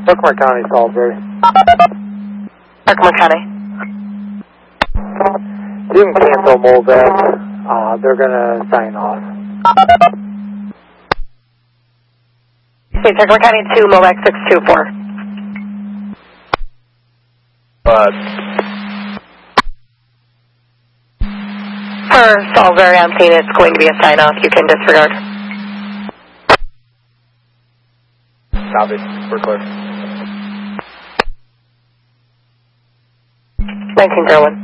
Buckmore County, Salisbury. Buckmore County. You can cancel Molbeck. They're going to sign off. Okay, Buckmore County 2, Molbeck 624. For Salisbury, I'm saying it's going to be a sign off. You can disregard. Copy. We're clear. 1901.